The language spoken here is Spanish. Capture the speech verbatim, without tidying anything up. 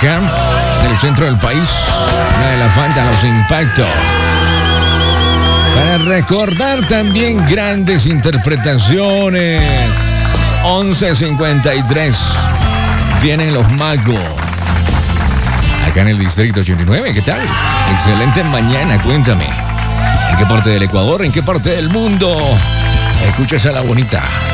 acá, en el centro del país. Una de las bandas Los Impactos. Para recordar también grandes interpretaciones. once cincuenta y tres. Vienen los magos. Acá en el Distrito ochenta y nueve, ¿qué tal? Excelente mañana, cuéntame. ¿En qué parte del Ecuador? ¿En qué parte del mundo? Escuchas a la bonita.